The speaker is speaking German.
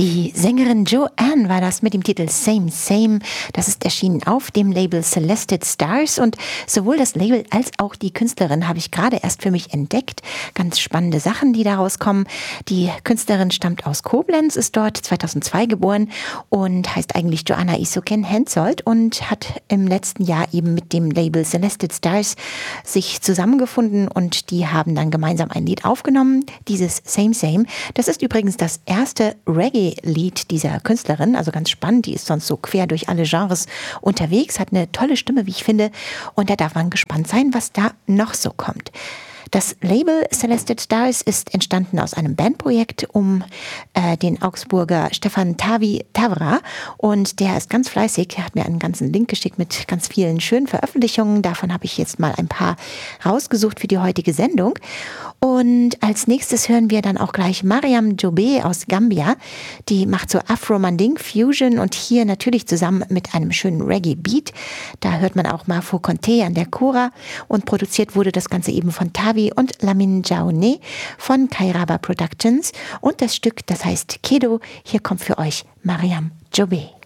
Die Sängerin Joanne war das mit dem Titel Same Same. Das ist erschienen auf dem Label Celested Stars und sowohl das Label als auch die Künstlerin habe ich gerade erst für mich entdeckt. Ganz spannende Sachen, die daraus kommen. Die Künstlerin stammt aus Koblenz, ist dort 2002 geboren und heißt eigentlich Joanna Isoken Hensoldt und hat im letzten Jahr eben mit dem Label Celested Stars sich zusammengefunden und die haben dann gemeinsam ein Lied aufgenommen, dieses Same Same. Das ist übrigens das erste Reggae-Lied dieser Künstlerin, also ganz spannend, die ist sonst so quer durch alle Genres unterwegs, hat eine tolle Stimme, wie ich finde, und da darf man gespannt sein, was da noch so kommt. Das Label Celested Stars ist entstanden aus einem Bandprojekt um den Augsburger Stefan Tavra und der ist ganz fleißig, er hat mir einen ganzen Link geschickt mit ganz vielen schönen Veröffentlichungen, davon habe ich jetzt mal ein paar rausgesucht für die heutige Sendung und als nächstes hören wir dann auch gleich Mariam Jobe aus Gambia, die macht so Afro-Manding Fusion und hier natürlich zusammen mit einem schönen Reggae-Beat, da hört man auch Mafo Conte an der Chora und produziert wurde das Ganze eben von Tavi und Lamin Jaune von Kairaba Productions und das Stück, das heißt Kedo. Hier kommt für euch Mariam Jobe.